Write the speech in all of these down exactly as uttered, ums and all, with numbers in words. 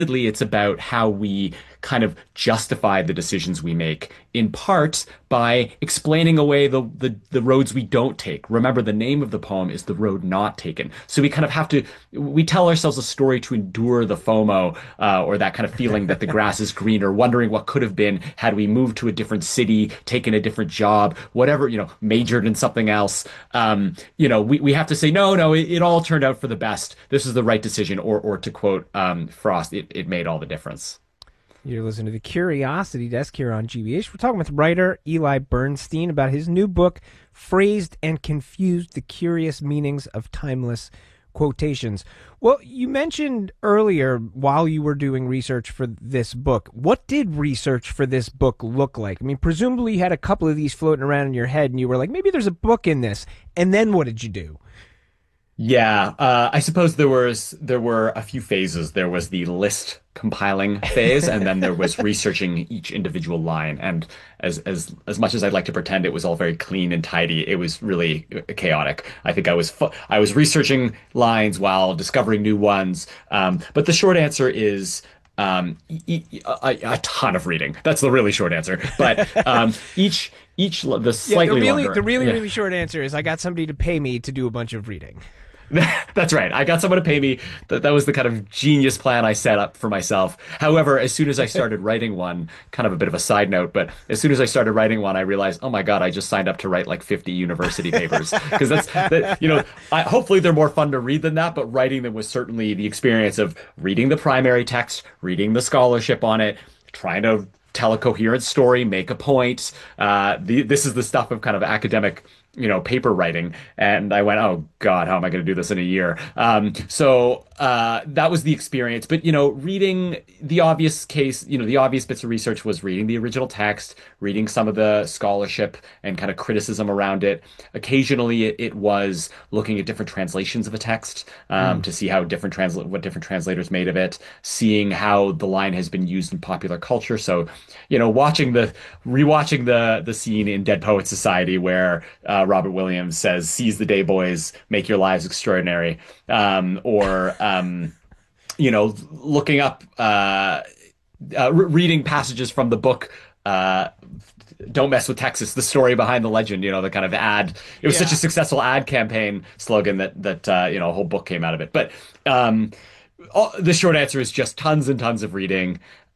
it's about how we kind of justify the decisions we make, in part by explaining away the, the the roads we don't take. Remember, the name of the poem is The Road Not Taken. So we kind of have to, we tell ourselves a story to endure the FOMO, uh, or that kind of feeling that the grass is greener, wondering what could have been had we moved to a different city, taken a different job, whatever, you know, majored in something else. Um, you know, we, we have to say, no, no, it, it all turned out for the best. This is the right decision. Or, or to quote um, Frost, it, it made all the difference. You're listening to the Curiosity Desk here on G B H. We're talking with writer Eli Bernstein about his new book, Phrased and Confused: The Curious Meanings of Timeless Quotations. Well, you mentioned earlier while you were doing research for this book, what did research for this book look like? I mean, presumably you had a couple of these floating around in your head and you were like, maybe there's a book in this. And then what did you do? Yeah, uh, I suppose there was there were a few phases. There was the list compiling phase, and then there was researching each individual line. And as as as much as I'd like to pretend it was all very clean and tidy, it was really chaotic. I think I was fu I was researching lines while discovering new ones. Um, but the short answer is um, e e a, a ton of reading. That's the really short answer. But um, each each the Yeah, the slightly really longer, the really yeah. really short answer is I got somebody to pay me to do a bunch of reading. That's right. I got someone to pay me. That that was the kind of genius plan I set up for myself. However, as soon as I started writing one, kind of a bit of a side note, but as soon as I started writing one, I realized, oh my God, I just signed up to write like fifty university papers. Because that's, that, you know, I, hopefully they're more fun to read than that, but writing them was certainly the experience of reading the primary text, reading the scholarship on it, trying to tell a coherent story, make a point. Uh, the, this is the stuff of kind of academic, you know, paper writing. And I went, oh God, how am I going to do this in a year? Um, so uh, that was the experience. But, you know, reading the obvious case, you know, the obvious bits of research was reading the original text, reading some of the scholarship and kind of criticism around it. Occasionally it, it was looking at different translations of a text um, Mm. to see how different transla what different translators made of it, seeing how the line has been used in popular culture. So, you know, watching the, rewatching the, the scene in Dead Poets Society where uh, Robert Williams says, "Seize the day, boys, make your lives extraordinary." Um, or, um, you know, looking up, uh, uh, re reading passages from the book, uh, Don't Mess with Texas, the story behind the legend, you know, the kind of ad. It was such a Yeah. successful ad campaign slogan that, that, uh, you know, a whole book came out of it. But, um, all, the short answer is just tons and tons of reading.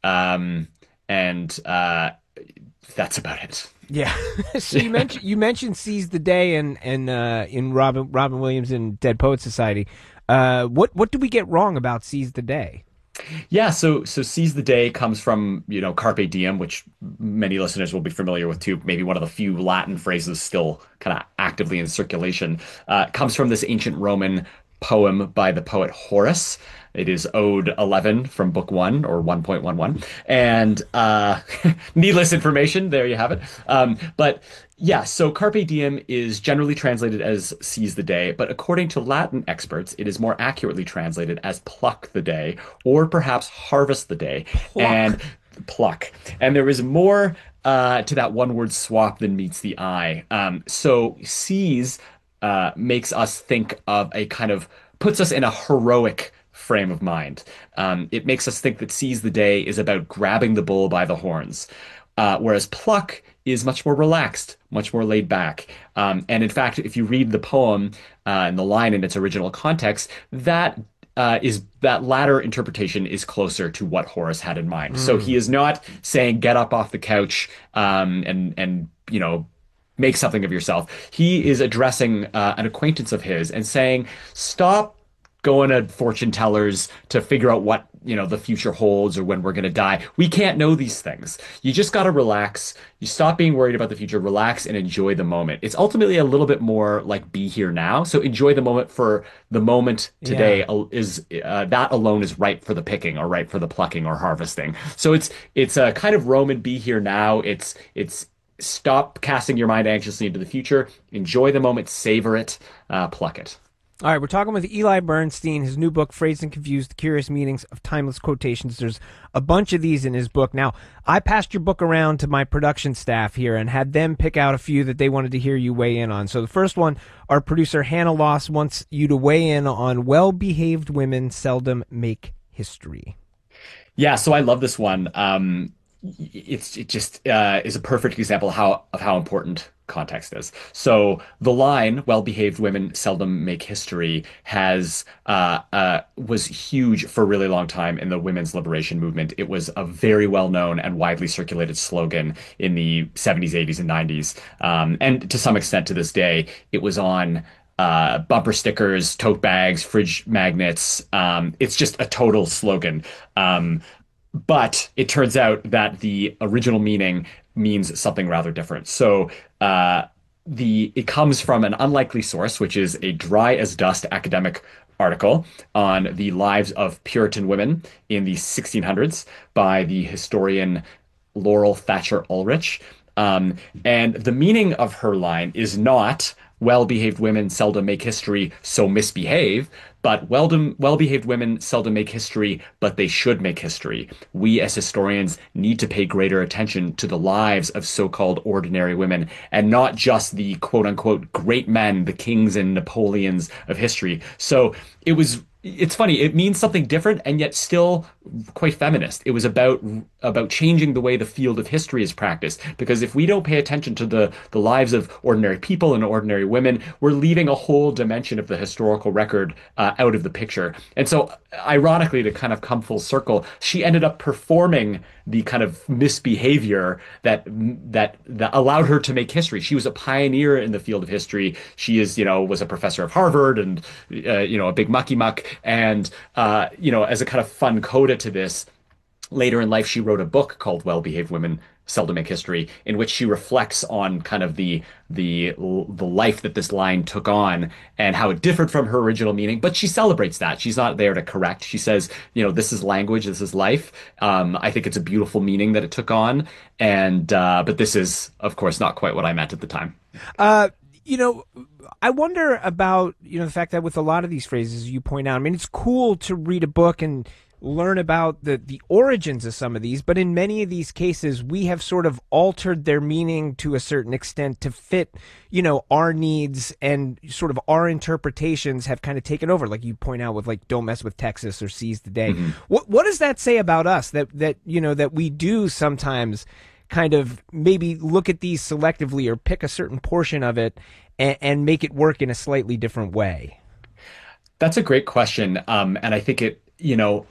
Um, and, uh, that's about it. Yeah. So you mentioned you mentioned Seize the Day and and uh, in Robin Robin Williams in Dead Poet Society. Uh, what what do we get wrong about Seize the Day? Yeah, so so seize the day comes from, you know, carpe diem, which many listeners will be familiar with too. Maybe one of the few Latin phrases still kind of actively in circulation. Uh, comes from this ancient Roman poem by the poet Horace. It is Ode eleven from Book One or one point one one. And uh, needless information, there you have it. Um, but yeah, so Carpe Diem is generally translated as seize the day, but according to Latin experts, it is more accurately translated as pluck the day or perhaps harvest the day. Pluck. And pluck. And there is more uh, to that one word swap than meets the eye. Um, so seize uh, makes us think of a kind of, puts us in a heroic frame of mind. Um, it makes us think that seize the day is about grabbing the bull by the horns, uh, whereas pluck is much more relaxed, much more laid back. Um, and in fact, if you read the poem uh, and the line in its original context, that uh, is that latter interpretation is closer to what Horace had in mind. So he Mm. is not saying get up off the couch um, and and you know make something of yourself. He is addressing uh, an acquaintance of his and saying, stop going to fortune tellers to figure out what, you know, the future holds or when we're going to die. We can't know these things. You just got to relax. You stop being worried about the future, relax and enjoy the moment. It's ultimately a little bit more like be here now. So enjoy the moment, for the moment today Yeah. uh, is uh, that alone is ripe for the picking or ripe for the plucking or harvesting. So it's it's a kind of Roman be here now. It's it's stop casting your mind anxiously into the future. Enjoy the moment, savor it, uh, pluck it. All right, we're talking with Eli Bernstein, his new book, Phrased and Confused, The Curious Meanings of Timeless Quotations. There's a bunch of these in his book. Now, I passed your book around to my production staff here and had them pick out a few that they wanted to hear you weigh in on. So the first one, our producer Hannah Loss wants you to weigh in on well-behaved women seldom make history. Yeah, so I love this one. Um, it's it just uh, is a perfect example of how of how important context is. So the line "well-behaved women seldom make history" has uh, uh, was huge for a really long time in the women's liberation movement. It was a very well-known and widely circulated slogan in the seventies, eighties, and nineties, um, and to some extent to this day. It was on uh, bumper stickers, tote bags, fridge magnets. Um, it's just a total slogan. Um, but it turns out that the original meaning means something rather different. So uh, the it comes from an unlikely source, which is a dry as dust academic article on the lives of Puritan women in the sixteen hundreds by the historian Laurel Thatcher Ulrich. Um, and the meaning of her line is not well-behaved women seldom make history, so misbehave, but well well-behaved women seldom make history, but they should make history. We as historians need to pay greater attention to the lives of so-called ordinary women and not just the quote unquote great men, the kings and Napoleons of history. So it was it's funny, it means something different and yet still quite feminist. It was about about changing the way the field of history is practiced. Because if we don't pay attention to the the lives of ordinary people and ordinary women, we're leaving a whole dimension of the historical record uh, out of the picture. And so, ironically, to kind of come full circle, she ended up performing the kind of misbehavior that that that allowed her to make history. She was a pioneer in the field of history. She is, you know, was a professor of Harvard and uh, you know, a big mucky muck. And uh, you know, as a kind of fun coda to this, later in life, she wrote a book called Well-Behaved Women Seldom Make History, in which she reflects on kind of the the the life that this line took on and how it differed from her original meaning. But she celebrates that. She's not there to correct. She says, you know, this is language, this is life. Um, I think it's a beautiful meaning that it took on. And uh, but this is, of course, not quite what I meant at the time. Uh, you know, I wonder about, you know, the fact that with a lot of these phrases you point out, I mean, it's cool to read a book and learn about the, the origins of some of these, but in many of these cases, we have sort of altered their meaning to a certain extent to fit, you know, our needs, and sort of our interpretations have kind of taken over. Like you point out with like "Don't mess with Texas" or "Seize the day." Mm-hmm. What what does that say about us? That that you know that we do sometimes kind of maybe look at these selectively or pick a certain portion of it and, and make it work in a slightly different way? That's a great question. Um, and I think it, you know,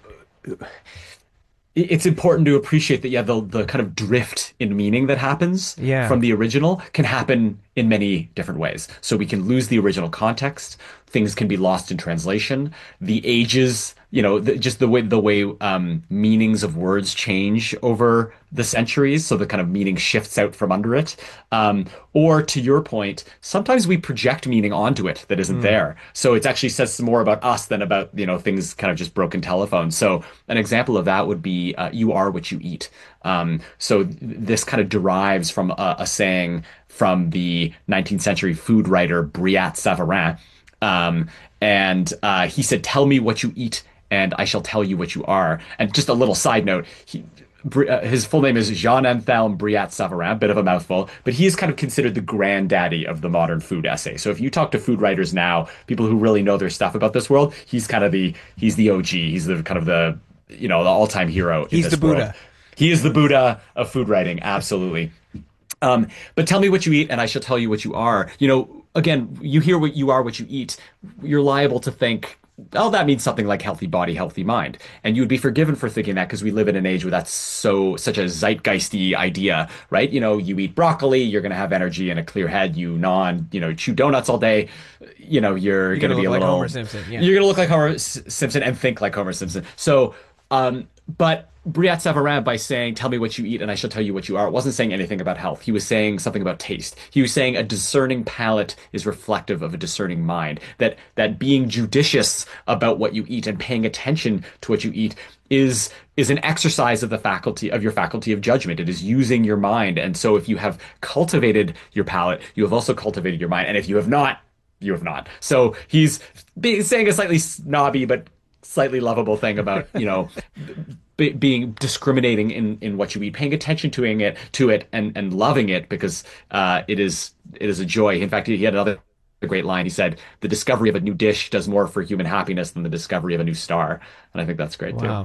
it's important to appreciate that, yeah, the the kind of drift in meaning that happens Yeah. from the original can happen in many different ways. So we can lose the original context. Things can be lost in translation. The ages, you know, the, just the way the way um, meanings of words change over the centuries. So the kind of meaning shifts out from under it. Um, or to your point, sometimes we project meaning onto it that isn't Mm. there. So it actually says more about us than about, you know, things kind of just broken telephones. So an example of that would be uh, "you are what you eat." Um, so th- this kind of derives from a, a saying from the nineteenth century food writer Brillat Savarin. Um, and uh, he said, "Tell me what you eat, and I shall tell you what you are." And just a little side note, he, uh, his full name is Jean-Anthelme Brillat Savarin, bit of a mouthful, but he is kind of considered the granddaddy of the modern food essay. So if you talk to food writers now, people who really know their stuff about this world, he's kind of the he's the O G. He's the kind of the you know the all-time hero in He's the this world. Buddha. He is the Buddha of food writing, absolutely. Um, but tell me what you eat, and I shall tell you what you are. You know, again, you hear what you are, what you eat. You're liable to think, oh, that means something like healthy body, healthy mind. And you would be forgiven for thinking that because we live in an age where that's so such a zeitgeisty idea, right? You know, you eat broccoli, you're going to have energy and a clear head. You non, you know, chew donuts all day. You know, you're, You're going to gonna be look a like little. Homer Simpson. Yeah. You're going to look like Homer S- Simpson and think like Homer Simpson. So, um, but Brillat Savarin, by saying, "Tell me what you eat and I shall tell you what you are," wasn't saying anything about health. He was saying something about taste. He was saying a discerning palate is reflective of a discerning mind. That that being judicious about what you eat and paying attention to what you eat is is an exercise of the faculty of your faculty of judgment. It is using your mind. And so if you have cultivated your palate, you have also cultivated your mind. And if you have not, you have not. So he's be, saying a slightly snobby but slightly lovable thing about, you know, be, being discriminating in in what you eat, paying attention to it to it and and loving it because uh, it is it is a joy. In fact, he had another great line. He said, "The discovery of a new dish does more for human happiness than the discovery of a new star," and I think that's great too. Wow.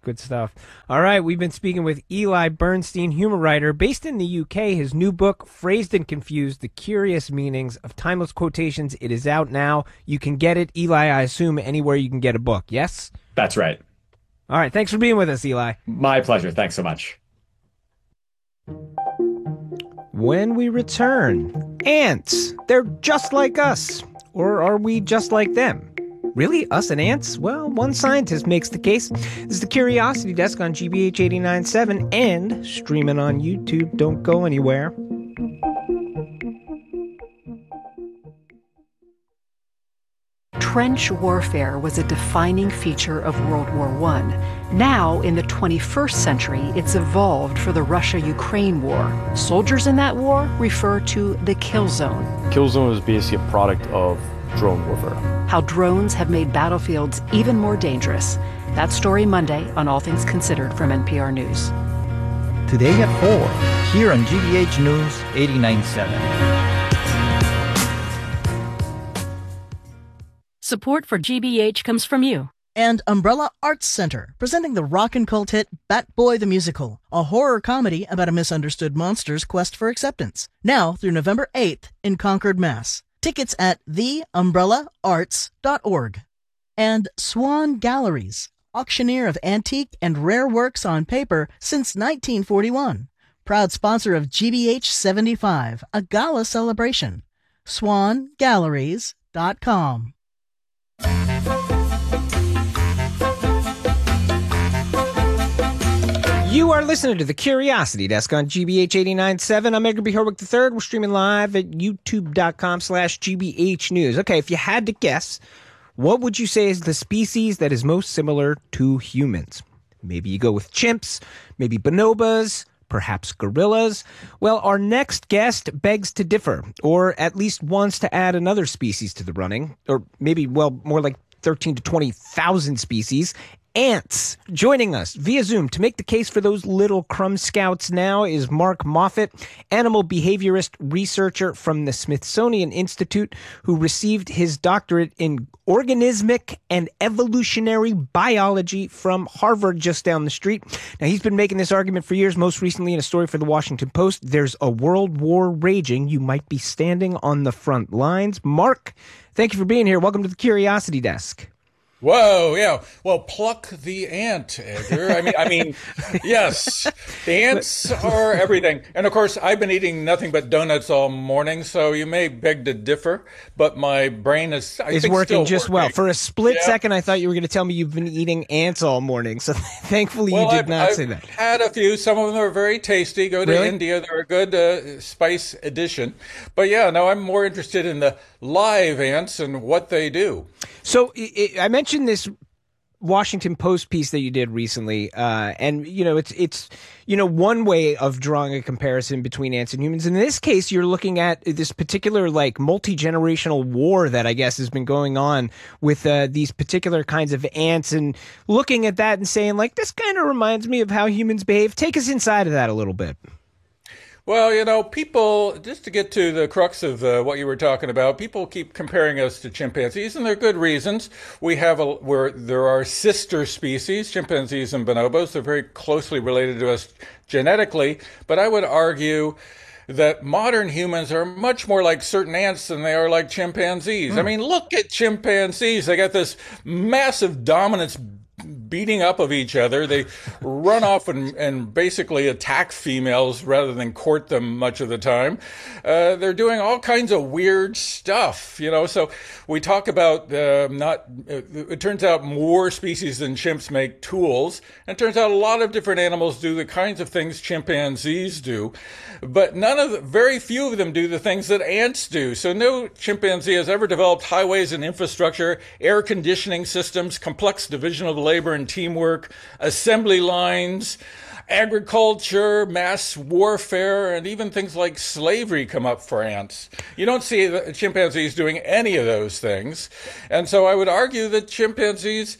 Good stuff. All right, we've been speaking with Eli Bernstein, humor writer based in the U K. His new book, Phrased and Confused, The Curious Meanings of Timeless Quotations. It is out now. You can get it, Eli, I assume, anywhere you can get a book, yes? That's right. All right, thanks for being with us, Eli. My pleasure. Thanks so much. When we return, ants, they're just like us. Or are we just like them? Really? Us and ants? Well, one scientist makes the case. This is the Curiosity Desk on G B H eighty-nine point seven and streaming on YouTube. Don't go anywhere. Trench warfare was a defining feature of World War One. Now, in the twenty-first century, it's evolved for the Russia-Ukraine war. Soldiers in that war refer to the kill zone. Kill zone is basically a product of drone warfare. How drones have made battlefields even more dangerous. That story Monday on All Things Considered from N P R News. Today at four, here on G B H News eighty-nine point seven. Support for G B H comes from you. And Umbrella Arts Center, presenting the rock and cult hit Bat Boy the Musical, a horror comedy about a misunderstood monster's quest for acceptance. Now through November eighth in Concord, Mass. Tickets at the umbrella arts dot org. And Swan Galleries, auctioneer of antique and rare works on paper since nineteen forty-one. Proud sponsor of G B H seventy-five, a gala celebration. swan galleries dot com. You are listening to the Curiosity Desk on G B H eighty-nine point seven. I'm Edgar B. Horwick the third. We're streaming live at youtube.com slash GBH News. Okay, if you had to guess, what would you say is the species that is most similar to humans? Maybe you go with chimps, maybe bonobos, perhaps gorillas. Well, our next guest begs to differ, or at least wants to add another species to the running, or maybe, well, more like thirteen to twenty thousand species. Ants. Joining us via Zoom to make the case for those little crumb scouts now is Mark Moffett, animal behaviorist researcher from the Smithsonian Institute, who received his doctorate in organismic and evolutionary biology from Harvard just down the street. Now, he's been making this argument for years, most recently in a story for the Washington Post. There's a world war raging. You might be standing on the front lines. Mark, thank you for being here. Welcome to the Curiosity Desk. Whoa, yeah. Well, pluck the ant, Edgar. I mean, I mean, yes, the ants are everything. And of course, I've been eating nothing but donuts all morning, so you may beg to differ, but my brain is, I is think, working still just working. well. For a split yeah. second, I thought you were going to tell me you've been eating ants all morning. So thankfully, well, you did I've, not I've say that. Had a few. Some of them are very tasty. Go to Really? India; they're a good uh, spice addition. But yeah, no, I'm more interested in the live ants and what they do. So I I mentioned this Washington Post piece that you did recently, uh, and you know it's it's you know one way of drawing a comparison between ants and humans. In this case, you're looking at this particular like multi-generational war that I guess has been going on with uh, these particular kinds of ants, and looking at that and saying like this kind of reminds me of how humans behave. Take us inside of that a little bit. Well, you know, people, just to get to the crux of uh, what you were talking about, people keep comparing us to chimpanzees, and there are good reasons. We have a, where there are sister species, chimpanzees and bonobos. They're very closely related to us genetically, but I would argue that modern humans are much more like certain ants than they are like chimpanzees. Mm. I mean, look at chimpanzees. They got this massive dominance beating up of each other. They run off and, and basically attack females rather than court them much of the time. Uh, they're doing all kinds of weird stuff, you know. So we talk about uh, not, uh, it turns out more species than chimps make tools. And it turns out a lot of different animals do the kinds of things chimpanzees do. But none of the, very few of them do the things that ants do. So no chimpanzee has ever developed highways and infrastructure, air conditioning systems, complex division of labor and teamwork, assembly lines, agriculture, mass warfare, and even things like slavery come up for ants. You don't see the chimpanzees doing any of those things. And so I would argue that chimpanzees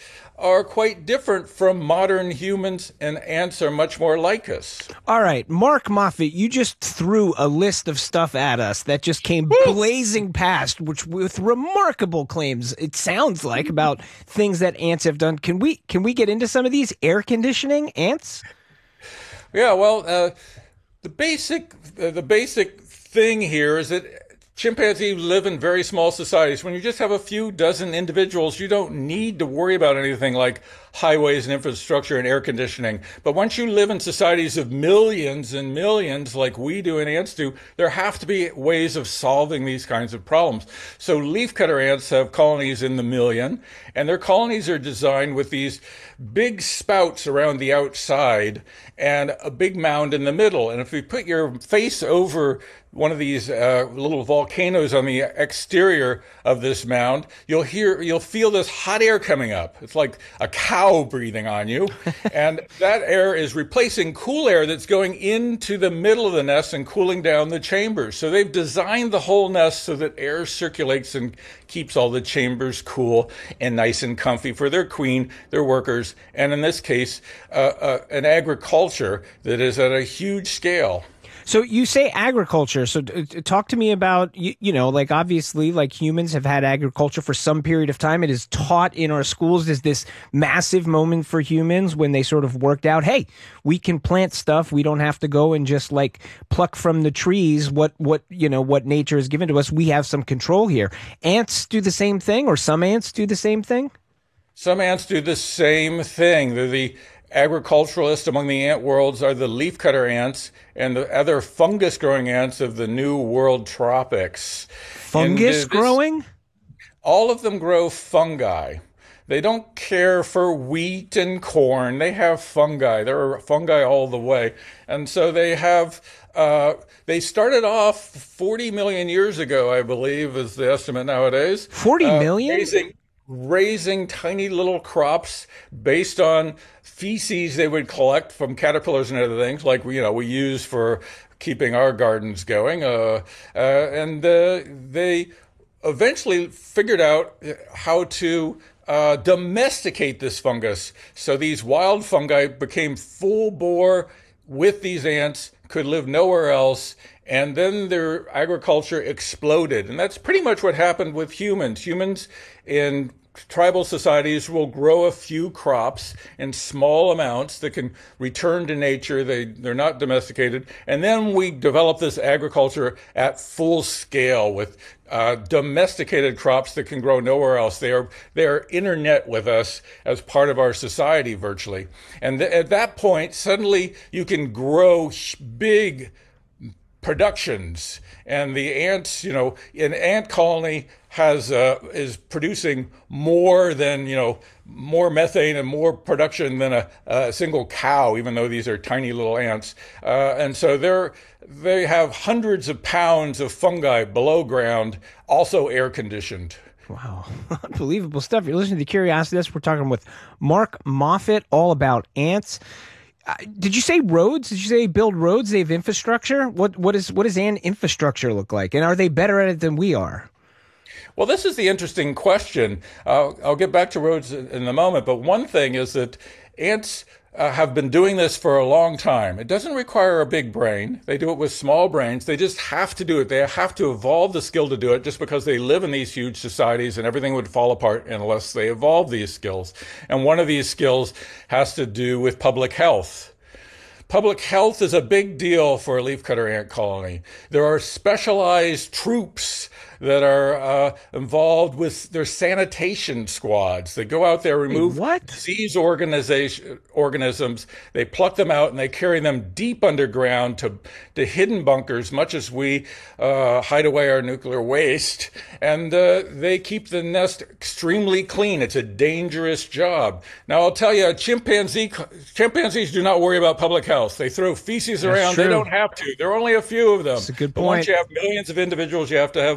are quite different from modern humans, and ants are much more like us. All right, Mark Moffett, you just threw a list of stuff at us that just came blazing past, which with remarkable claims, it sounds like, about things that ants have done. Can we can we get into some of these? Air conditioning, ants? Yeah, well, uh, the basic uh, the basic thing here is that chimpanzees live in very small societies. When you just have a few dozen individuals, you don't need to worry about anything like highways and infrastructure and air conditioning. But once you live in societies of millions and millions, like we do and ants do, there have to be ways of solving these kinds of problems. So leafcutter ants have colonies in the million, and their colonies are designed with these big spouts around the outside and a big mound in the middle. And if you put your face over one of these uh, little volcanoes on the exterior of this mound, you'll hear, you'll feel this hot air coming up. It's like a cow breathing on you. And that air is replacing cool air that's going into the middle of the nest and cooling down the chambers. So they've designed the whole nest so that air circulates and keeps all the chambers cool and nice and comfy for their queen, their workers, and in this case, uh, uh, an agriculture that is at a huge scale. So you say agriculture. So uh, talk to me about, you, you know, like obviously like humans have had agriculture for some period of time. It is taught in our schools as this massive moment for humans when they sort of worked out, hey, we can plant stuff. We don't have to go and just like pluck from the trees what, what, you know, what nature has given to us. We have some control here. Ants do the same thing, or some ants do the same thing? Some ants do the same thing. They're the agriculturalists among the ant worlds are the leafcutter ants and the other fungus-growing ants of the New World tropics. Fungus growing? All of them grow fungi. They don't care for wheat and corn. They have fungi. There are fungi all the way. And so they have, uh, they started off forty million years ago, I believe, is the estimate nowadays. forty million? Uh, raising, raising tiny little crops based on feces they would collect from caterpillars and other things, like you know we use for keeping our gardens going. Uh, uh, and uh, they eventually figured out how to uh, domesticate this fungus. So these wild fungi became full bore with these ants, could live nowhere else. And then their agriculture exploded. And that's pretty much what happened with humans. Humans in tribal societies will grow a few crops in small amounts that can return to nature. They, they're not domesticated. And then we develop this agriculture at full scale with uh, domesticated crops that can grow nowhere else. They are, they are internet with us as part of our society virtually. And th- at that point, suddenly you can grow big productions, and the ants, you know, an ant colony has uh, is producing more than you know more methane and more production than a, a single cow, even though these are tiny little ants, uh, and so they're they have hundreds of pounds of fungi below ground, also air conditioned. Wow. Unbelievable stuff. You're listening to Curiosity. We're talking with Mark Moffett all about ants. Uh, did you say roads? Did you say build roads? They have infrastructure? What what is what does ant infrastructure look like? And are they better at it than we are? Well, this is the interesting question. Uh, I'll get back to roads in a moment. But one thing is that ants uh, have been doing this for a long time. It doesn't require a big brain. They do it with small brains. They just have to do it. They have to evolve the skill to do it just because they live in these huge societies and everything would fall apart unless they evolve these skills. And one of these skills has to do with public health. Public health is a big deal for a leafcutter ant colony. There are specialized troops that are uh, involved with their sanitation squads. They go out there, remove what? disease organization, organisms. They pluck them out and they carry them deep underground to, to hidden bunkers, much as we uh, hide away our nuclear waste. And uh, they keep the nest extremely clean. It's a dangerous job. Now, I'll tell you, chimpanzee, chimpanzees do not worry about public health. They throw feces That's around. true. They don't have to. There are only a few of them. That's a good But point. once you have millions of individuals, you have to have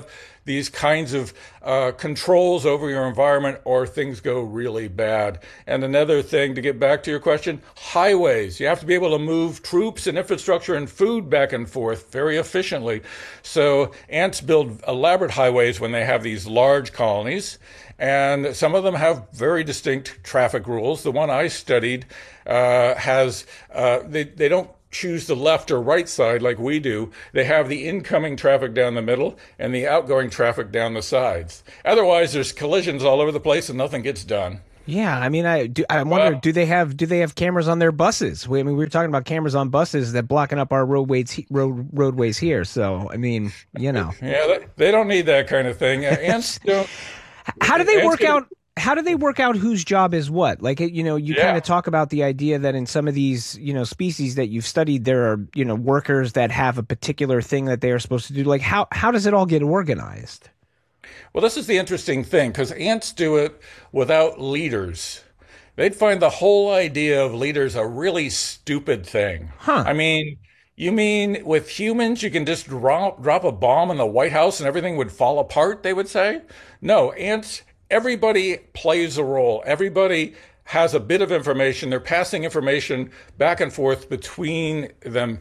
these kinds of uh, controls over your environment, or things go really bad. And another thing, to get back to your question, highways. You have to be able to move troops and infrastructure and food back and forth very efficiently. So ants build elaborate highways when they have these large colonies. And some of them have very distinct traffic rules. The one I studied uh, has, uh, they, they don't choose the left or right side like we do. They have the incoming traffic down the middle and the outgoing traffic down the sides. Otherwise, there's collisions all over the place and nothing gets done. Yeah, I mean, I do, I wonder, well, do they have do they have cameras on their buses? We, I mean, we were talking about cameras on buses that blocking up our roadways road, roadways here. So, I mean, you know, yeah, they, they don't need that kind of thing. Ants don't. How do they work out? How do they work out whose job is what? Like, you know, you yeah. kind of talk about the idea that in some of these, you know, species that you've studied, there are, you know, workers that have a particular thing that they are supposed to do. Like, how how does it all get organized? Well, this is the interesting thing, because ants do it without leaders. They'd find the whole idea of leaders a really stupid thing. Huh. I mean, you mean with humans, you can just drop, drop a bomb in the White House and everything would fall apart, they would say? No, ants, everybody plays a role. Everybody has a bit of information. They're passing information back and forth between them,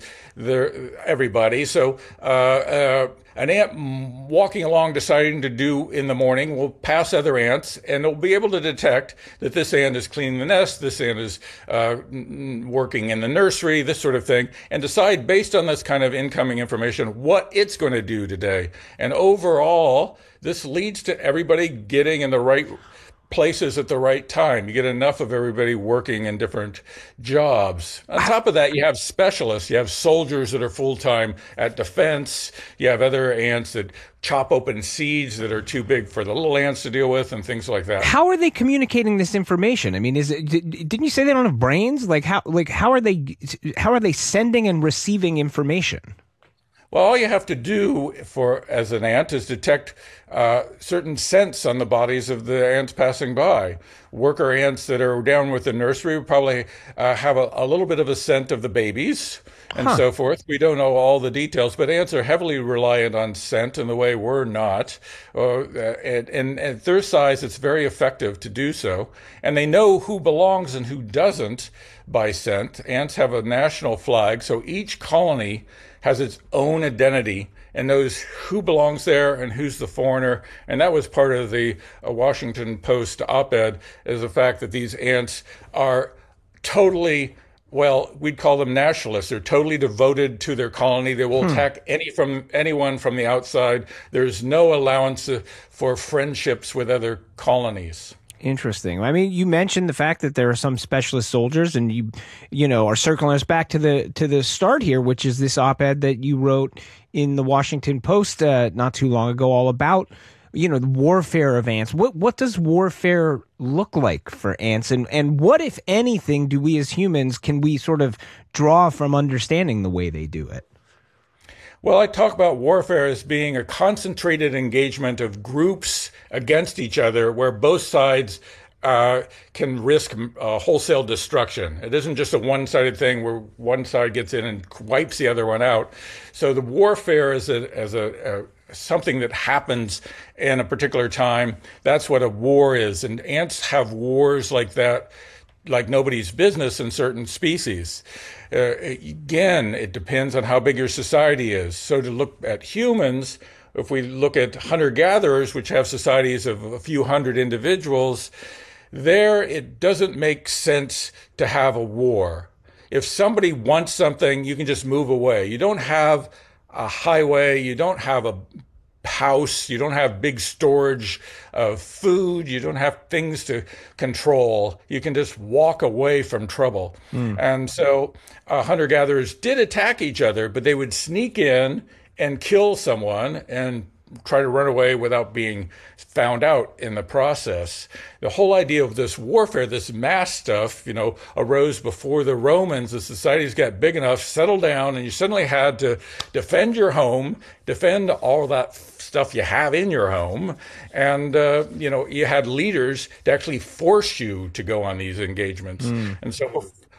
everybody. So uh, uh, an ant walking along deciding to do in the morning will pass other ants, and they'll be able to detect that this ant is cleaning the nest, this ant is uh, working in the nursery, this sort of thing, and decide based on this kind of incoming information what it's going to do today. And overall, this leads to everybody getting in the right places at the right time. You get enough of everybody working in different jobs. On top of that, you have specialists. You have soldiers that are full-time at defense. You have other ants that chop open seeds that are too big for the little ants to deal with and things like that. How are they communicating this information? I mean, is it, didn't you say they don't have brains? Like how like how are they how are they sending and receiving information? Well, all you have to do for as an ant is detect uh, certain scents on the bodies of the ants passing by. Worker ants that are down with the nursery will probably uh, have a, a little bit of a scent of the babies and huh. so forth. We don't know all the details, but ants are heavily reliant on scent in the way we're not. Uh, and, and at their size, it's very effective to do so. And they know who belongs and who doesn't by scent. Ants have a national flag, so each colony has its own identity and knows who belongs there and who's the foreigner. And that was part of the uh, Washington Post op-ed, is the fact that these ants are totally, well, we'd call them nationalists. They're totally devoted to their colony. They will hmm. attack any from anyone from the outside. There's no allowance for friendships with other colonies. Interesting. I mean, you mentioned the fact that there are some specialist soldiers, and you, you know, are circling us back to the to the start here, which is this op-ed that you wrote in the Washington Post uh, not too long ago, all about, you know, the warfare of ants. What what does warfare look like for ants, and and what, if anything, do we as humans can we sort of draw from understanding the way they do it? Well, I talk about warfare as being a concentrated engagement of groups against each other where both sides uh, can risk uh, wholesale destruction. It isn't just a one-sided thing where one side gets in and wipes the other one out. So the warfare is a, as a, a something that happens in a particular time. That's what a war is. And ants have wars like that, like nobody's business in certain species. Uh, again, it depends on how big your society is. So to look at humans, if we look at hunter-gatherers, which have societies of a few hundred individuals, there it doesn't make sense to have a war. If somebody wants something, you can just move away. You don't have a highway, you don't have a house, you don't have big storage of food, you don't have things to control. You can just walk away from trouble. Mm. And so uh, hunter-gatherers did attack each other, but they would sneak in and kill someone and try to run away without being found out in the process. The whole idea of this warfare, this mass stuff, you know, arose before the Romans. The societies got big enough, settled down, and you suddenly had to defend your home, defend all that stuff you have in your home, and uh, you know, you had leaders to actually force you to go on these engagements. Mm. And so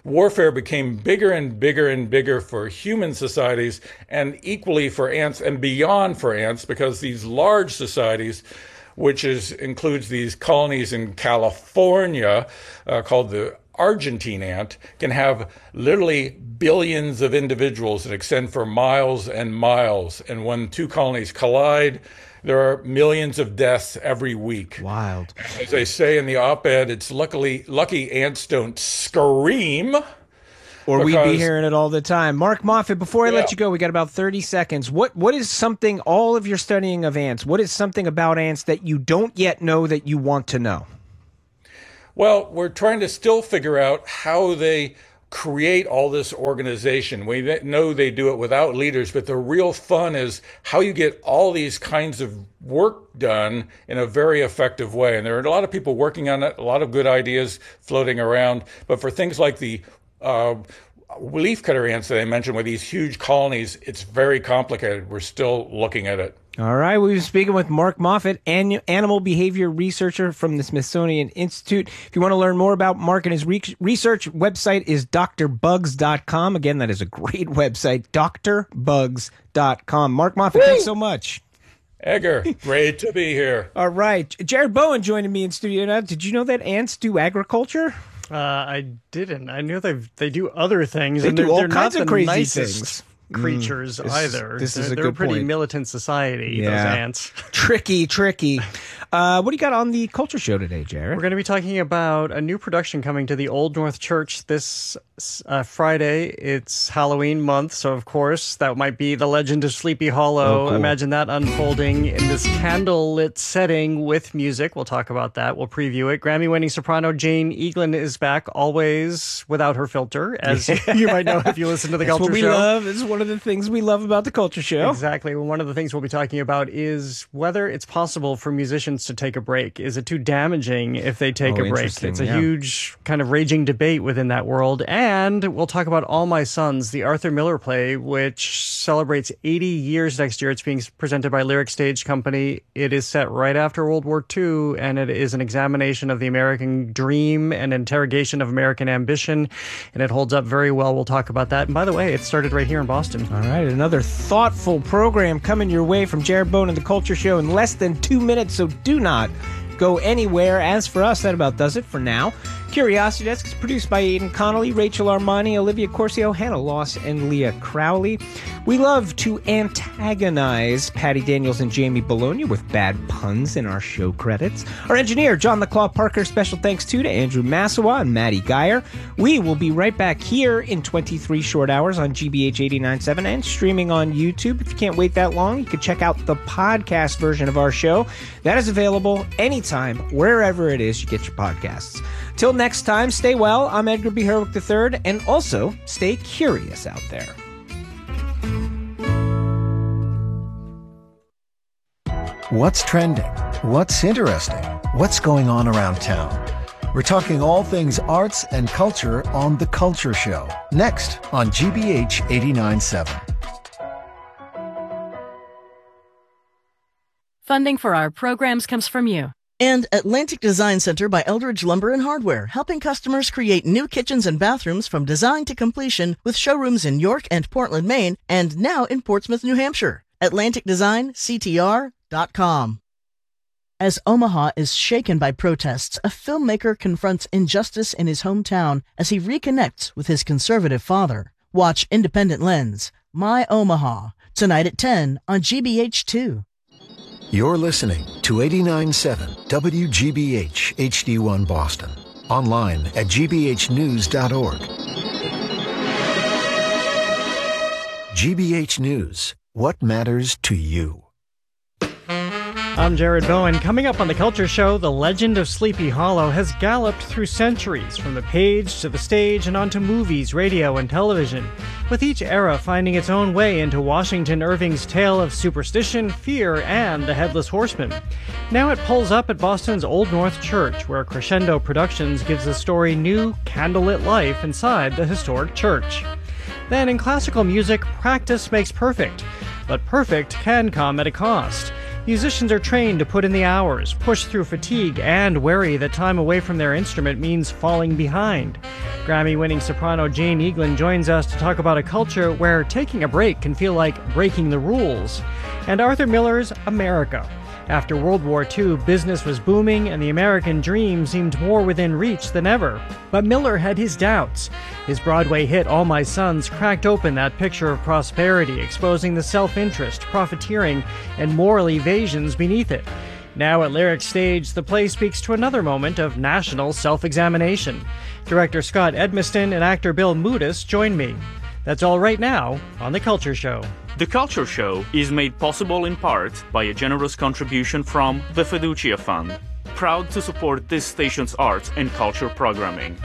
warfare became bigger and bigger and bigger for human societies and equally for ants and beyond for ants, because these large societies, which is includes these colonies in California uh, called the Argentine ant, can have literally billions of individuals that extend for miles and miles. And when two colonies collide, there are millions of deaths every week. Wild. As they say in the op-ed, it's luckily lucky ants don't scream. Or we'd be because- hearing it all the time. Mark Moffat, before I Yeah. let you go, we got about thirty seconds. What What is something, all of your studying of ants, what is something about ants that you don't yet know that you want to know? Well, we're trying to still figure out how they create all this organization. We know they do it without leaders, but the real fun is how you get all these kinds of work done in a very effective way. And there are a lot of people working on it, a lot of good ideas floating around. But for things like the uh, leafcutter ants that I mentioned with these huge colonies, it's very complicated. We're still looking at it. All right, we were speaking with Mark Moffat, an- animal behavior researcher from the Smithsonian Institute. If you want to learn more about Mark and his re- research, website is d r bugs dot com. Again, that is a great website, d r bugs dot com. Mark Moffat, Woo! thanks so much. Edgar, great to be here. All right, Jared Bowen joining me in studio now. Did you know that ants do agriculture? Uh, I didn't. I knew they they do other things. They and do they're, all they're kinds not of the crazy nicest things. creatures Mm, this- either. this they're, is a they're good a pretty point. militant society, Yeah. those ants. Tricky, tricky. Uh, what do you got on the culture show today, Jared? We're going to be talking about a new production coming to the Old North Church this uh, Friday. It's Halloween month, so of course that might be The Legend of Sleepy Hollow. Oh, cool. Imagine that unfolding in this candlelit setting with music. We'll talk about that. We'll preview it. Grammy-winning soprano Jane Eaglin is back, always without her filter, as you might know if you listen to the That's Culture what we Show. love. This is one of the things we love about the culture show. Exactly. Well, one of the things we'll be talking about is whether it's possible for musicians to take a break. Is it too damaging if they take Oh, a break? interesting, It's a yeah. huge kind of raging debate within that world. And we'll talk about All My Sons, the Arthur Miller play, which celebrates eighty years next year. It's being presented by Lyric Stage Company. It is set right after World War Two, and it is an examination of the American dream and interrogation of American ambition. And it holds up very well. We'll talk about that. And by the way, it started right here in Boston. All right, another thoughtful program coming your way from Jared Bowen and the Culture Show in less than two minutes, so do not go anywhere. As for us, that about does it for now. Curiosity Desk is produced by Aidan Connolly, Rachel Armani, Olivia Corcio, Hannah Loss, and Leah Crowley. We love to antagonize Patty Daniels and Jamie Bologna with bad puns in our show credits. Our engineer, John the Claw Parker. Special thanks too to Andrew Massawa and Maddie Geyer. We will be right back here in twenty-three short hours on G B H eighty-nine point seven and streaming on YouTube. If you can't wait that long, you can check out the podcast version of our show. That is available anytime, wherever it is you get your podcasts. Till next time, stay well. I'm Edgar B. Herwick the third, and also stay curious out there. What's trending? What's interesting? What's going on around town? We're talking all things arts and culture on The Culture Show. Next on G B H eighty-nine point seven. Funding for our programs comes from you. And Atlantic Design Center by Eldridge Lumber and Hardware, helping customers create new kitchens and bathrooms from design to completion with showrooms in York and Portland, Maine, and now in Portsmouth, New Hampshire. Atlantic Design C T R dot com. As Omaha is shaken by protests, a filmmaker confronts injustice in his hometown as he reconnects with his conservative father. Watch Independent Lens, My Omaha, tonight at ten on G B H two. You're listening to eighty-nine point seven W G B H H D one Boston. Online at G B H news dot org. G B H News. What matters to you? I'm Jared Bowen. Coming up on The Culture Show, The Legend of Sleepy Hollow has galloped through centuries, from the page to the stage and onto movies, radio, and television, with each era finding its own way into Washington Irving's tale of superstition, fear, and the Headless Horseman. Now it pulls up at Boston's Old North Church, where Crescendo Productions gives the story new, candlelit life inside the historic church. Then in classical music, practice makes perfect, but perfect can come at a cost. Musicians are trained to put in the hours, push through fatigue, and worry that time away from their instrument means falling behind. Grammy-winning soprano Jane Eaglin joins us to talk about a culture where taking a break can feel like breaking the rules. And Arthur Miller's America. After World War Two, business was booming and the American dream seemed more within reach than ever. But Miller had his doubts. His Broadway hit All My Sons cracked open that picture of prosperity, exposing the self-interest, profiteering, and moral evasions beneath it. Now at Lyric Stage, the play speaks to another moment of national self-examination. Director Scott Edmiston and actor Bill Moodis join me. That's all right now on The Culture Show. The Culture Show is made possible in part by a generous contribution from the Fiducia Fund, proud to support this station's arts and culture programming.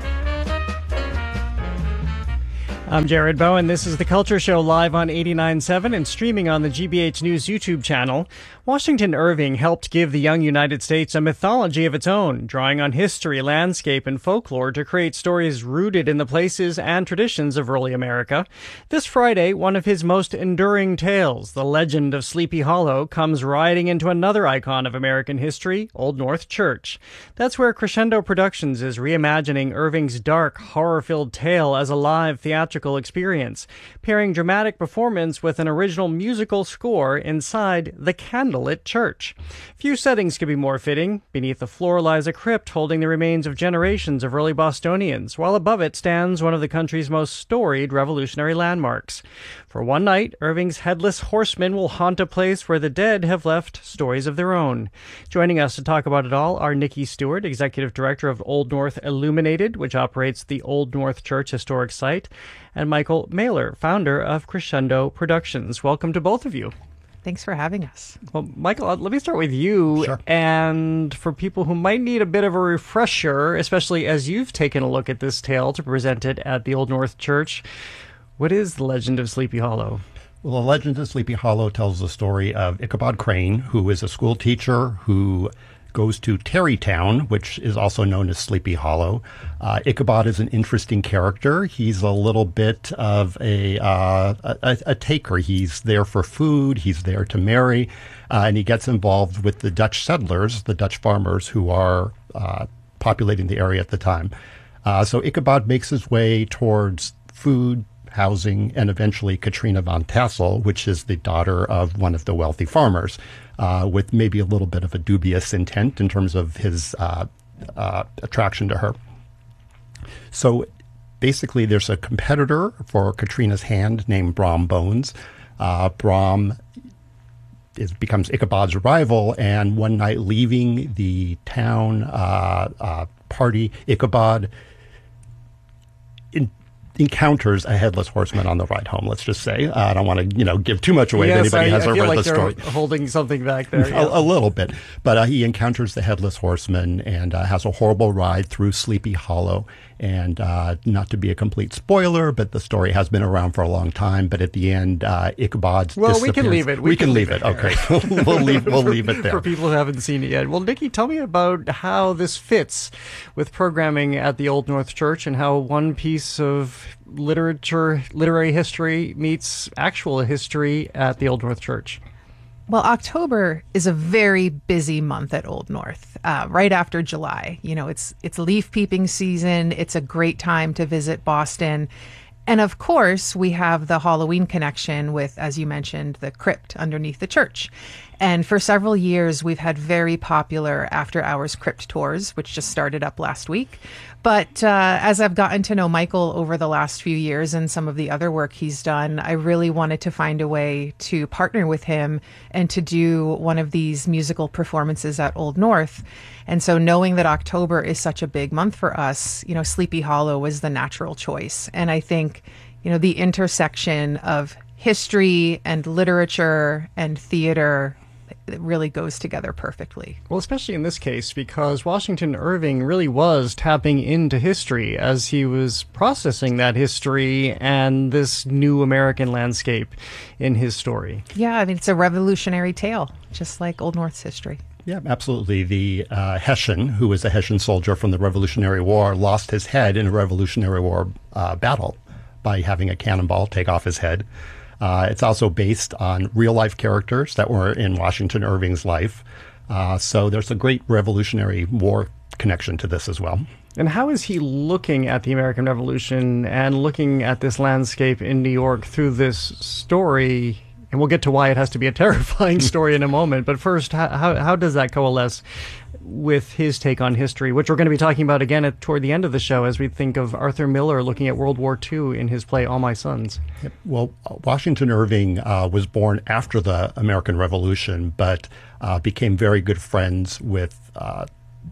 I'm Jared Bowen. This is The Culture Show live on eighty-nine point seven and streaming on the G B H News YouTube channel. Washington Irving helped give the young United States a mythology of its own, drawing on history, landscape, and folklore to create stories rooted in the places and traditions of early America. This Friday, one of his most enduring tales, The Legend of Sleepy Hollow, comes riding into another icon of American history, Old North Church. That's where Crescendo Productions is reimagining Irving's dark, horror-filled tale as a live theatrical experience, pairing dramatic performance with an original musical score inside the candlelit church. Few settings could be more fitting. Beneath the floor lies a crypt holding the remains of generations of early Bostonians, while above it stands one of the country's most storied revolutionary landmarks. For one night, Irving's Headless Horseman will haunt a place where the dead have left stories of their own. Joining us to talk about it all are Nikki Stewart, Executive Director of Old North Illuminated, which operates the Old North Church Historic Site, and Michael Mailer, founder of Crescendo Productions. Welcome to both of you. Thanks for having us. Well, Michael, let me start with you. Sure. And for people who might need a bit of a refresher, especially as you've taken a look at this tale to present it at the Old North Church, what is The Legend of Sleepy Hollow? Well, The Legend of Sleepy Hollow tells the story of Ichabod Crane, who is a school teacher who goes to Tarrytown, which is also known as Sleepy Hollow. Uh, Ichabod is an interesting character. He's a little bit of a, uh, a a taker. He's there for food. He's there to marry. Uh, and he gets involved with the Dutch settlers, the Dutch farmers who are uh, populating the area at the time. Uh, so Ichabod makes his way towards food, housing, and eventually Katrina von Tassel, which is the daughter of one of the wealthy farmers, uh, with maybe a little bit of a dubious intent in terms of his uh, uh, attraction to her. So basically there's a competitor for Katrina's hand named Brom Bones. Uh, Brom is, becomes Ichabod's rival, and one night leaving the town uh, uh, party, Ichabod in encounters a headless horseman on the ride home, let's just say. Uh, I don't want to, you know, give too much away yes, if anybody I, hasn't I feel read like the they're story. Holding something back there. Yeah. A, a little bit. But uh, he encounters the headless horseman and uh, has a horrible ride through Sleepy Hollow. And uh, not to be a complete spoiler, but the story has been around for a long time. But at the end, uh, Ichabod's Well, we can leave it. We, we can, can leave it. it. Okay. we'll leave We'll for, leave it there. For people who haven't seen it yet. Well, Nikki, tell me about how this fits with programming at the Old North Church and how one piece of literature, literary history meets actual history at the Old North Church. Well, October is a very busy month at Old North, uh, right after July. You know, it's it's leaf peeping season. It's a great time to visit Boston. And of course, we have the Halloween connection with, as you mentioned, the crypt underneath the church. And for several years, we've had very popular after-hours crypt tours, which just started up last week. But uh, as I've gotten to know Michael over the last few years and some of the other work he's done, I really wanted to find a way to partner with him and to do one of these musical performances at Old North. And so knowing that October is such a big month for us, you know, Sleepy Hollow was the natural choice. And I think, you know, the intersection of history and literature and theater, it really goes together perfectly. Well, especially in this case, because Washington Irving really was tapping into history as he was processing that history and this new American landscape in his story. Yeah, I mean, it's a revolutionary tale, just like Old North's history. Yeah, absolutely. The uh, Hessian, who was a Hessian soldier from the Revolutionary War, lost his head in a Revolutionary War uh, battle by having a cannonball take off his head. Uh, it's also based on real-life characters that were in Washington Irving's life. Uh, so there's a great Revolutionary War connection to this as well. And how is he looking at the American Revolution and looking at this landscape in New York through this story? And we'll get to why it has to be a terrifying story in a moment. But first, how, how, how does that coalesce with his take on history, which we're going to be talking about again at, toward the end of the show as we think of Arthur Miller looking at World War Two in his play All My Sons? Yep. Well, Washington Irving uh, was born after the American Revolution, but uh, became very good friends with uh,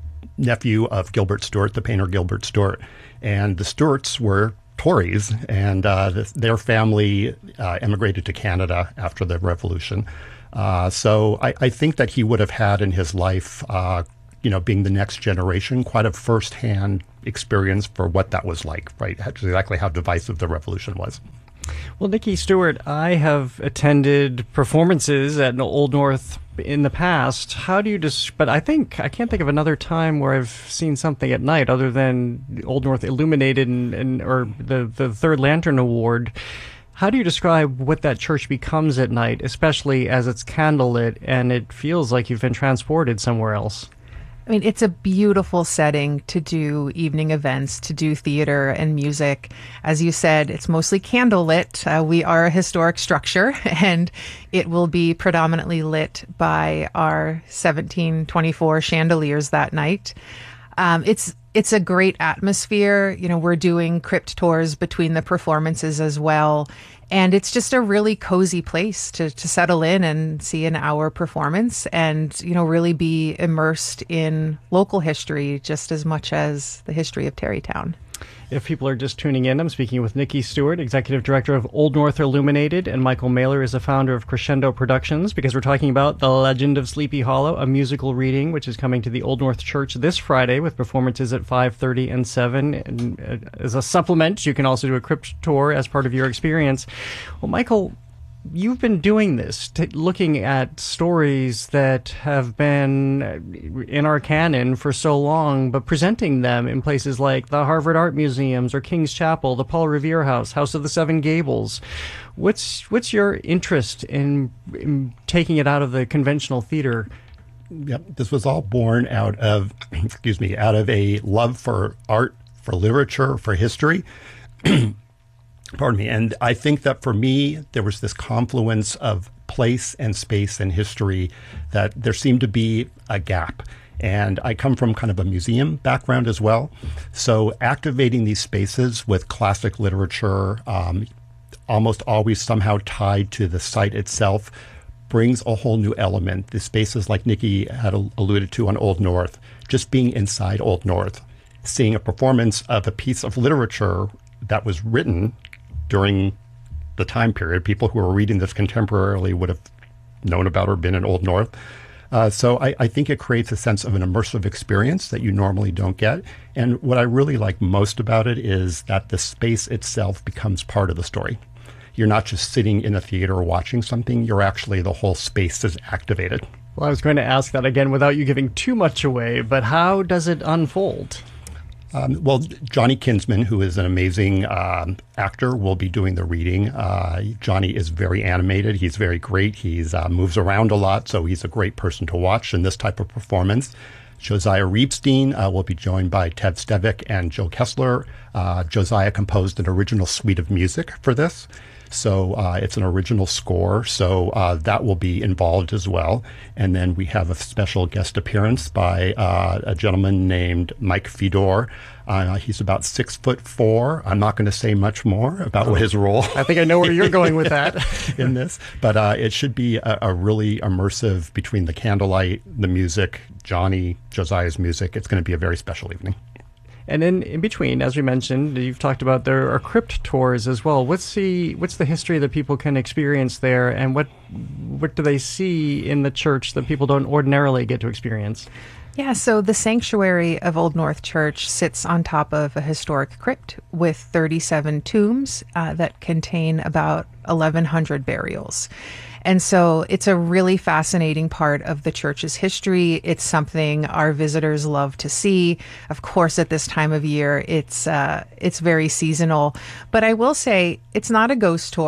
nephew of Gilbert Stuart, the painter Gilbert Stuart. And the Stuarts were Tories, and uh, the, their family uh, emigrated to Canada after the Revolution. Uh, so I, I think that he would have had in his life, uh, you know, being the next generation, quite a firsthand experience for what that was like, right? Exactly how divisive the Revolution was. Well, Nikki Stewart, I have attended performances at Old North in the past. How do you just, but I think, I can't think of another time where I've seen something at night other than Old North Illuminated and, and or the, the Third Lantern Award. How do you describe what that church becomes at night, especially as it's candlelit and it feels like you've been transported somewhere else? I mean, it's a beautiful setting to do evening events, to do theater and music. As you said, it's mostly candlelit. Uh, we are a historic structure, and it will be predominantly lit by our seventeen twenty-four chandeliers that night. Um, it's it's a great atmosphere. You know, we're doing crypt tours between the performances as well. And it's just a really cozy place to, to settle in and see an hour performance and, you know, really be immersed in local history just as much as the history of Tarrytown. If people are just tuning in, I'm speaking with Nikki Stewart, Executive Director of Old North Illuminated, and Michael Mailer is the founder of Crescendo Productions, because we're talking about The Legend of Sleepy Hollow, a musical reading, which is coming to the Old North Church this Friday with performances at five thirty and seven. And uh, as a supplement, you can also do a crypt tour as part of your experience. Well, Michael, you've been doing this, t- looking at stories that have been in our canon for so long, but presenting them in places like the Harvard Art Museums or King's Chapel, the Paul Revere House, House of the Seven Gables. What's what's your interest in, in taking it out of the conventional theater? Yep, this was all born out of, excuse me, out of a love for art, for literature, for history. Pardon me. And I think that for me, there was this confluence of place and space and history that there seemed to be a gap. And I come from kind of a museum background as well. So activating these spaces with classic literature, um, almost always somehow tied to the site itself, brings a whole new element. The spaces like Nikki had alluded to on Old North, just being inside Old North, seeing a performance of a piece of literature that was written during the time period. People who were reading this contemporarily would have known about or been in Old North. Uh, so I, I think it creates a sense of an immersive experience that you normally don't get. And what I really like most about it is that the space itself becomes part of the story. You're not just sitting in a theater watching something, you're actually, the whole space is activated. Well, I was going to ask that again without you giving too much away, but how does it unfold? Um, well, Johnny Kinsman, who is an amazing um, actor, will be doing the reading. Uh, Johnny is very animated. He's very great. He uh, moves around a lot, so he's a great person to watch in this type of performance. Josiah Reebstein uh, will be joined by Ted Stevick and Joe Kessler. Uh, Josiah composed an original suite of music for this. So uh, it's an original score, so uh, that will be involved as well. And then we have a special guest appearance by uh, a gentleman named Mike Fedor. Uh, he's about six foot four. I'm not going to say much more about what his role. I think I know where you're going with that in this, but uh, it should be a, a really immersive between the candlelight, the music, Johnny, Josiah's music. It's going to be a very special evening. And then in between, as we mentioned, you've talked about there are crypt tours as well. What's the what's the history that people can experience there, and what what do they see in the church that people don't ordinarily get to experience? Yeah, so the sanctuary of Old North Church sits on top of a historic crypt with thirty-seven tombs uh, that contain about eleven hundred burials. And so it's a really fascinating part of the church's history. It's something our visitors love to see. Of course, at this time of year, it's uh, it's very seasonal. But I will say it's not a ghost tour.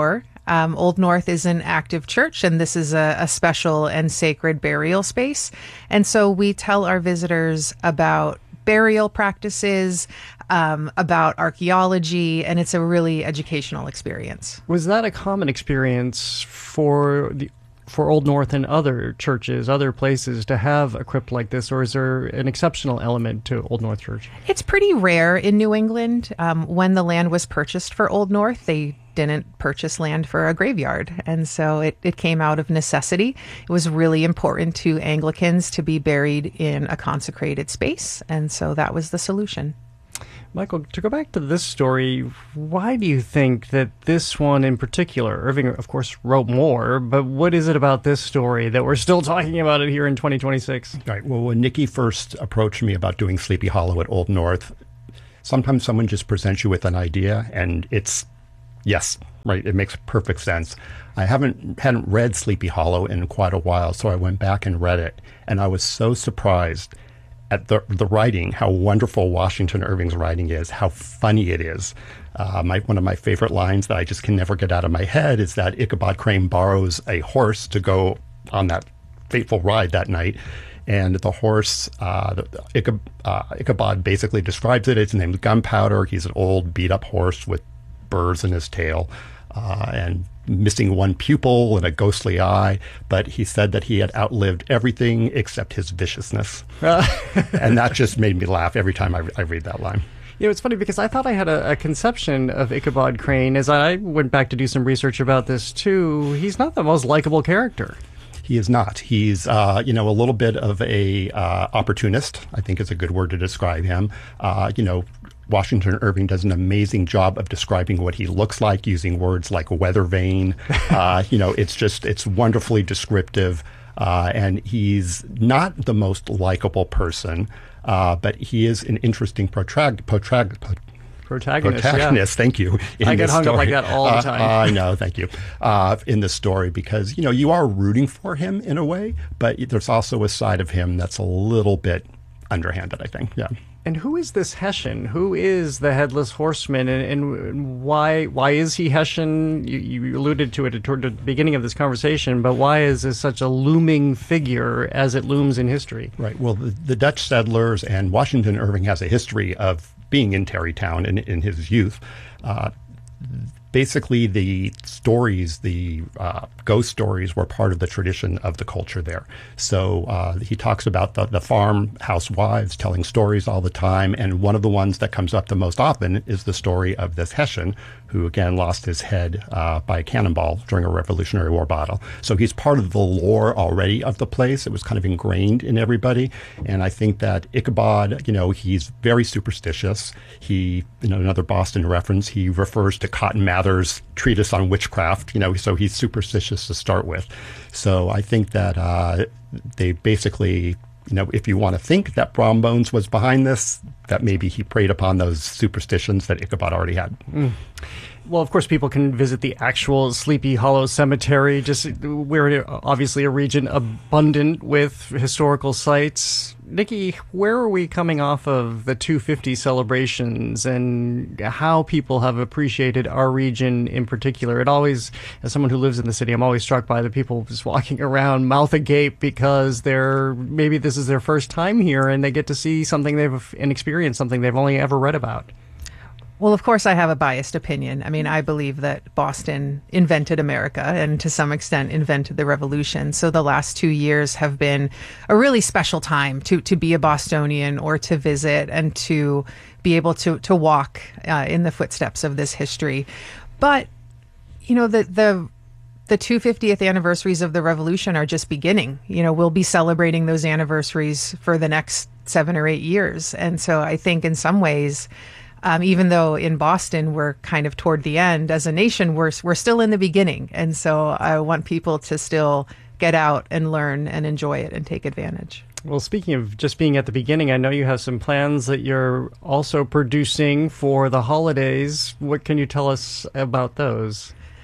Um, Old North is an active church, and this is a, a special and sacred burial space. And so we tell our visitors about burial practices, um, about archaeology, and it's a really educational experience. Was that a common experience for the for Old North and other churches, other places, to have a crypt like this, or is there an exceptional element to Old North Church? It's pretty rare in New England. Um, when the land was purchased for Old North, they didn't purchase land for a graveyard, and so it, it came out of necessity. It was really important to Anglicans to be buried in a consecrated space, and so that was the solution. Michael, to go back to this story, why do you think that this one in particular, Irving, of course, wrote more, but what is it about this story that we're still talking about it here in twenty twenty-six? Right. Well, when Nikki first approached me about doing Sleepy Hollow at Old North, sometimes someone just presents you with an idea and it's, yes, right, it makes perfect sense. I haven't hadn't read Sleepy Hollow in quite a while, so I went back and read it, and I was so surprised at the the writing, how wonderful Washington Irving's writing is, how funny it is. Uh, my, one of my favorite lines that I just can never get out of my head is that Ichabod Crane borrows a horse to go on that fateful ride that night. And the horse, uh, the, the Ichabod, uh, Ichabod basically describes it. It's named Gunpowder. He's an old beat-up horse with burrs in his tail uh, and missing one pupil and a ghostly eye, but he said that he had outlived everything except his viciousness. And that just made me laugh every time I, I read that line. You know, it's funny because I thought I had a, a conception of Ichabod Crane. As I went back to do some research about this too, he's not the most likable character. He is not. He's, uh, you know, a little bit of a uh, opportunist, I think is a good word to describe him. Uh, you know, Washington Irving does an amazing job of describing what he looks like using words like weather vane. Uh, you know, it's just, it's wonderfully descriptive. Uh, and he's not the most likable person, uh, but he is an interesting protrag- protrag- pro- protagonist. Protagonist, Yeah. thank you. I get hung story. up like that all the time. Uh, I know, thank you. Uh, in this story, because, you know, you are rooting for him in a way, but there's also a side of him that's a little bit underhanded, I think. Yeah. And who is this Hessian? Who is the Headless Horseman, and, and why why is he Hessian? You, you alluded to it toward the beginning of this conversation, but why is this such a looming figure as it looms in history? Right. Well, the, the Dutch settlers, and Washington Irving has a history of being in Tarrytown in, in his youth. Uh, basically, the stories, the uh, ghost stories, were part of the tradition of the culture there. So uh, he talks about the, the farmhouse wives telling stories all the time, and one of the ones that comes up the most often is the story of this Hessian who, again, lost his head uh, by a cannonball during a Revolutionary War battle. So he's part of the lore already of the place. It was kind of ingrained in everybody, and I think that Ichabod, you know, he's very superstitious. He, you know, another Boston reference, he refers to Cotton Mather's treatise on witchcraft, you know, so he's superstitious to start with. So I think that uh, they basically, you know, if you want to think that Brom Bones was behind this, that maybe he preyed upon those superstitions that Ichabod already had. Mm. Well, of course, people can visit the actual Sleepy Hollow Cemetery. Just we're obviously a region abundant with historical sites. Nikki, where are we coming off of the two fifty celebrations, and how people have appreciated our region in particular? It always, as someone who lives in the city, I'm always struck by the people just walking around mouth agape because they're maybe this is their first time here and they get to see something they've and experience something they've only ever read about. Well, of course, I have a biased opinion. I mean, I believe that Boston invented America and to some extent invented the revolution. So the last two years have been a really special time to, to be a Bostonian or to visit and to be able to, to walk uh, in the footsteps of this history. But, you know, the, the, the two hundred fiftieth anniversaries of the revolution are just beginning. You know, we'll be celebrating those anniversaries for the next seven or eight years. And so I think in some ways, Um, even though in Boston we're kind of toward the end, as a nation we're we're still in the beginning, and so I want people to still get out and learn and enjoy it and take advantage. Well, speaking of just being at the beginning, I know you have some plans that you're also producing for the holidays. What can you tell us about those?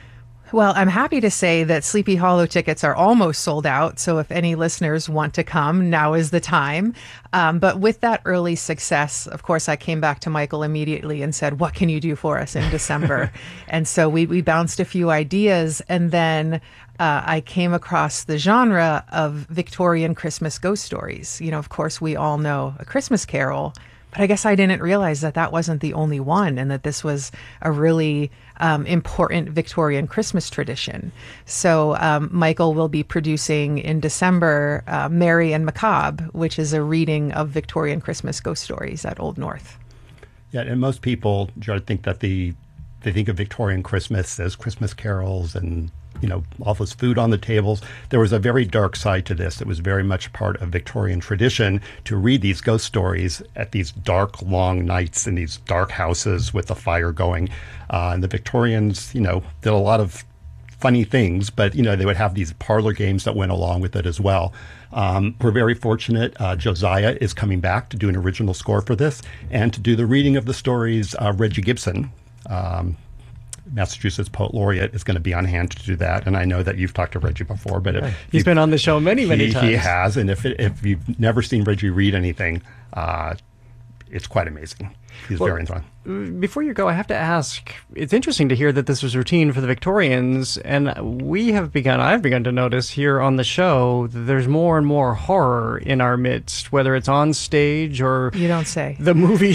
Well, I'm happy to say that Sleepy Hollow tickets are almost sold out. So if any listeners want to come, now is the time. Um, but with that early success, of course, I came back to Michael immediately and said, what can you do for us in December? And so we, we bounced a few ideas. And then uh, I came across the genre of Victorian Christmas ghost stories. You know, of course, we all know A Christmas Carol. But I guess I didn't realize that that wasn't the only one and that this was a really um, important Victorian Christmas tradition. So um, Michael will be producing in December uh, Merry and Macabre, which is a reading of Victorian Christmas ghost stories at Old North. Yeah, and most people, Jared, think that the they think of Victorian Christmas as Christmas carols and, you know, all this food on the tables. There was a very dark side to this. It was very much part of Victorian tradition to read these ghost stories at these dark, long nights in these dark houses with the fire going. Uh, and the Victorians, you know, did a lot of funny things, but, you know, they would have these parlor games that went along with it as well. Um, we're very fortunate. Uh, Josiah is coming back to do an original score for this and to do the reading of the stories. Uh, Reggie Gibson, um, Massachusetts Poet Laureate, is going to be on hand to do that. And I know that you've talked to Reggie before, but if, he's you, been on the show many, many he, times. He has. And if, it, if you've never seen Reggie read anything, uh, it's quite amazing. He's well, very fun. Before you go, I have to ask, it's interesting to hear that this was routine for the Victorians, and we have begun, I've begun to notice here on the show that there's more and more horror in our midst, whether it's on stage or... You don't say. The movie.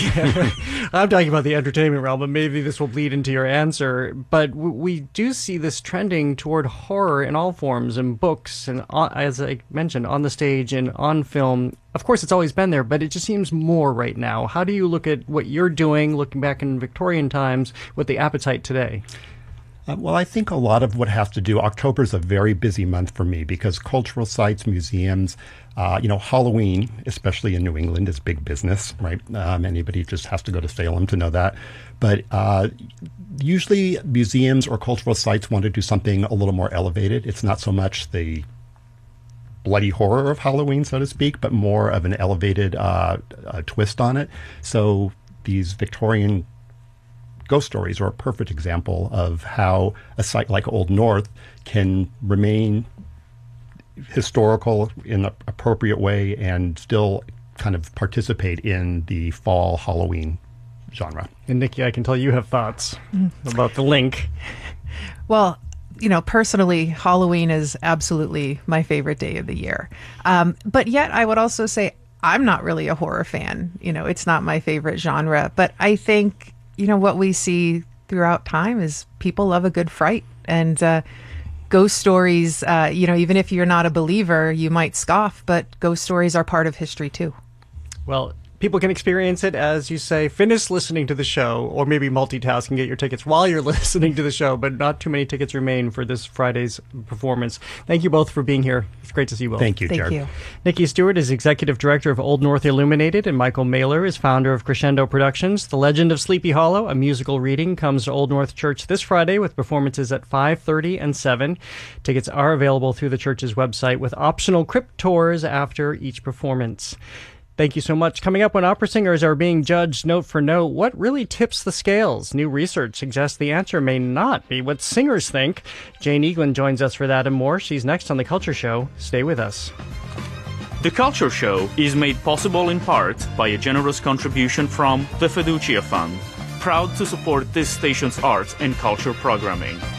I'm talking about the entertainment realm, but maybe this will bleed into your answer. But we do see this trending toward horror in all forms, in books, and on, as I mentioned, on the stage and on film. Of course, it's always been there, but it just seems more right now. How do you look at what you're doing, looking back in Victorian times, with the appetite today? Uh, well, I think a lot of what has to do, October is a very busy month for me because cultural sites, museums, uh, you know, Halloween, especially in New England, is big business, right? Um, anybody just has to go to Salem to know that. But uh, usually museums or cultural sites want to do something a little more elevated. It's not so much the bloody horror of Halloween, so to speak, but more of an elevated uh, uh, twist on it. So these Victorian ghost stories are a perfect example of how a site like Old North can remain historical in an appropriate way and still kind of participate in the fall Halloween genre. And Nikki, I can tell you have thoughts mm. about the link. Well, you know, personally, Halloween is absolutely my favorite day of the year. Um, but yet I would also say I'm not really a horror fan. You know, it's not my favorite genre. But I think, you know, what we see throughout time is people love a good fright. And uh, ghost stories, uh, you know, even if you're not a believer, you might scoff, but ghost stories are part of history too. Well, people can experience it, as you say, finish listening to the show, or maybe multitask and get your tickets while you're listening to the show, but not too many tickets remain for this Friday's performance. Thank you both for being here. It's great to see you both. Thank you, Thank Jared. you. Nikki Stewart is Executive Director of Old North Illuminated, and Michael Mailer is founder of Crescendo Productions. The Legend of Sleepy Hollow, a musical reading, comes to Old North Church this Friday with performances at five thirty and seven. Tickets are available through the church's website with optional crypt tours after each performance. Thank you so much. Coming up, when opera singers are being judged note for note, what really tips the scales? New research suggests the answer may not be what singers think. Jane Eaglin joins us for that and more. She's next on The Culture Show. Stay with us. The Culture Show is made possible in part by a generous contribution from the Fiducia Fund, proud to support this station's arts and culture programming.